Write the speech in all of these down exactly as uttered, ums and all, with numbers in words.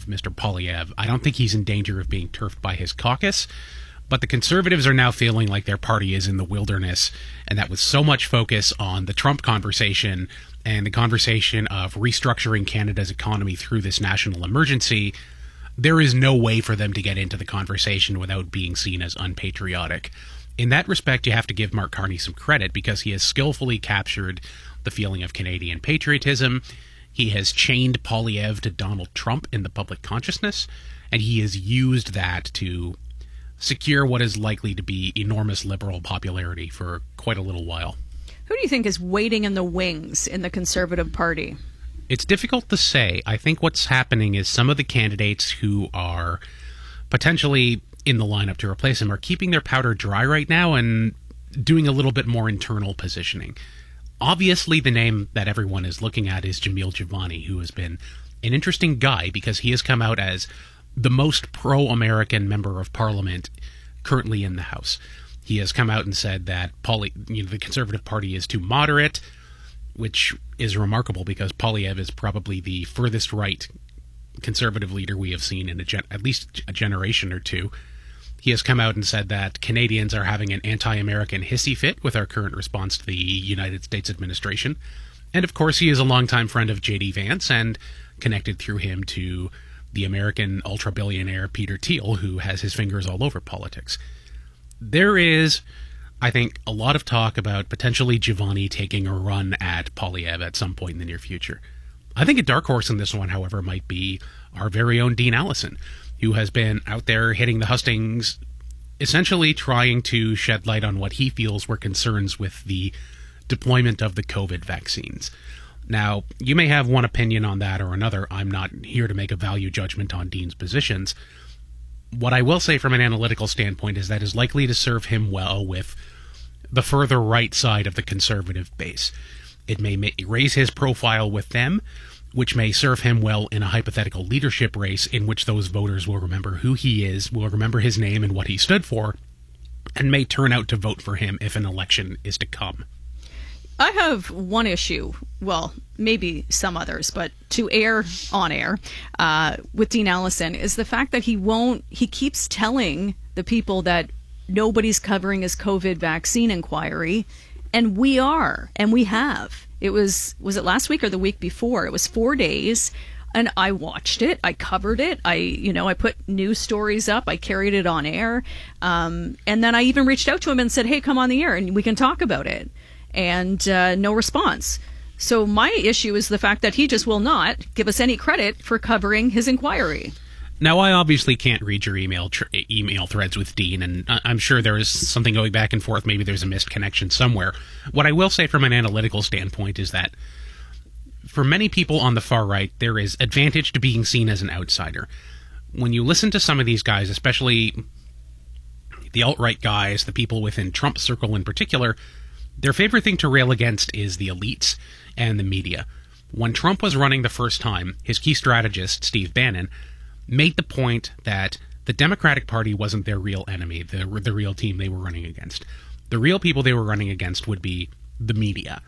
of Mister Poilievre. I don't think he's in danger of being turfed by his caucus, but the Conservatives are now feeling like their party is in the wilderness, and that with so much focus on the Trump conversation and the conversation of restructuring Canada's economy through this national emergency, there is no way for them to get into the conversation without being seen as unpatriotic. In that respect, you have to give Mark Carney some credit because he has skillfully captured the feeling of Canadian patriotism. He has chained Poilievre to Donald Trump in the public consciousness, and he has used that to secure what is likely to be enormous liberal popularity for quite a little while. Who do you think is waiting in the wings in the Conservative Party? It's difficult to say. I think what's happening is some of the candidates who are potentially in the lineup to replace him are keeping their powder dry right now and doing a little bit more internal positioning. Obviously, the name that everyone is looking at is Jamil Jivani, who has been an interesting guy because he has come out as the most pro-American member of Parliament currently in the House. He has come out and said that Poly, you know, the Conservative Party is too moderate, which is remarkable because Poilievre is probably the furthest right Conservative leader we have seen in a gen- at least a generation or two. He has come out and said that Canadians are having an anti-American hissy fit with our current response to the United States administration. And of course, he is a longtime friend of J D Vance and connected through him to the American ultra-billionaire Peter Thiel, who has his fingers all over politics. There is, I think, a lot of talk about potentially Jivani taking a run at Poilievre at some point in the near future. I think a dark horse in this one, however, might be our very own Dean Allison, who has been out there hitting the hustings, essentially trying to shed light on what he feels were concerns with the deployment of the COVID vaccines. Now, you may have one opinion on that or another. I'm not here to make a value judgment on Dean's positions. What I will say from an analytical standpoint is that is likely to serve him well with the further right side of the Conservative base. It may ma- raise his profile with them, which may serve him well in a hypothetical leadership race in which those voters will remember who he is, will remember his name and what he stood for, and may turn out to vote for him if an election is to come. I have one issue, well, maybe some others, but to air on air uh, with Dean Allison is the fact that he won't, he keeps telling the people that nobody's covering his COVID vaccine inquiry, and we are, and we have. It was, was it last week or the week before? It was four days, and I watched it, I covered it, I, you know, I put news stories up, I carried it on air, um, and then I even reached out to him and said, hey, come on the air and we can talk about it. And uh, no response. So my issue is the fact that he just will not give us any credit for covering his inquiry. Now, I obviously can't read your email tr- email threads with Dean, and I'm sure there is something going back and forth. Maybe there's a missed connection somewhere. What I will say from an analytical standpoint is that for many people on the far right, there is advantage to being seen as an outsider. When you listen to some of these guys, especially the alt-right guys, the people within Trump's circle in particular, their favorite thing to rail against is the elites and the media. When Trump was running the first time, his key strategist, Steve Bannon, made the point that the Democratic Party wasn't their real enemy, the, the real team they were running against. The real people they were running against would be the media,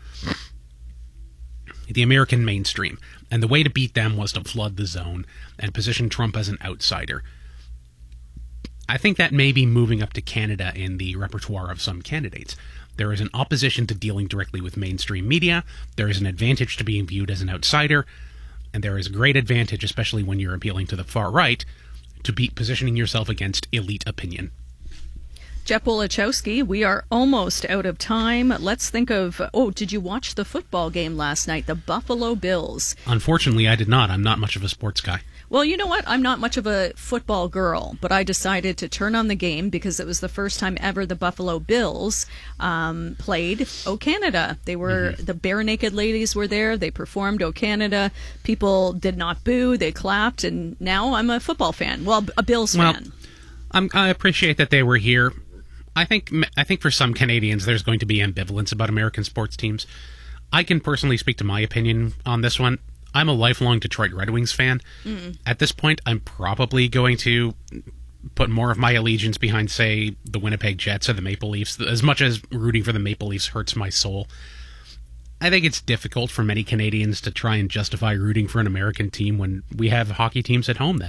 the American mainstream. And the way to beat them was to flood the zone and position Trump as an outsider. I think that may be moving up to Canada in the repertoire of some candidates. There is an opposition to dealing directly with mainstream media. There is an advantage to being viewed as an outsider. And there is a great advantage, especially when you're appealing to the far right, to be positioning yourself against elite opinion. Jeff Wolochowski, we are almost out of time. Let's think of, oh, did you watch the football game last night, the Buffalo Bills? Unfortunately, I did not. I'm not much of a sports guy. Well, you know what? I'm not much of a football girl, but I decided to turn on the game because it was the first time ever the Buffalo Bills um, played O Canada. They were, mm-hmm. the Bare Naked Ladies were there. They performed O Canada. People did not boo. They clapped. And now I'm a football fan. Well, a Bills well, fan. I'm, I appreciate that they were here. I think I think for some Canadians, there's going to be ambivalence about American sports teams. I can personally speak to my opinion on this one. I'm a lifelong Detroit Red Wings fan. Mm. At this point, I'm probably going to put more of my allegiance behind, say, the Winnipeg Jets or the Maple Leafs, as much as rooting for the Maple Leafs hurts my soul. I think it's difficult for many Canadians to try and justify rooting for an American team when we have hockey teams at home that